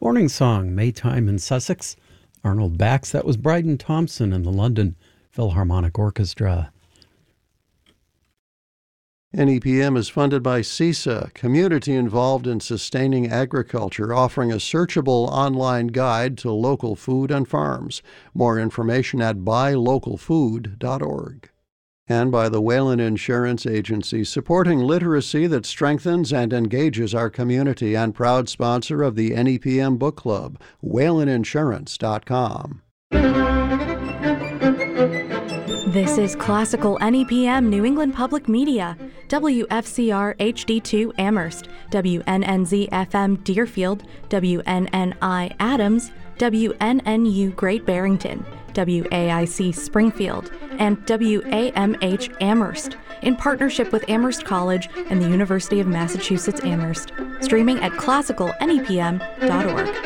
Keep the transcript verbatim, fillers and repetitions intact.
Morning Song, Maytime in Sussex. Arnold Bax, that was Bryden Thompson and the London Philharmonic Orchestra. N E P M is funded by C I S A, community involved in sustaining agriculture, offering a searchable online guide to local food and farms. More information at buy local food dot org. And by the Whalen Insurance Agency, supporting literacy that strengthens and engages our community, and proud sponsor of the N E P M Book Club, whalen insurance dot com. This is Classical N E P M New England Public Media, W F C R H D two Amherst, W N N Z F M Deerfield, W N N I Adams, W N N U Great Barrington, W A I C Springfield, and W A M H Amherst, in partnership with Amherst College and the University of Massachusetts Amherst, streaming at classical N E P M dot org.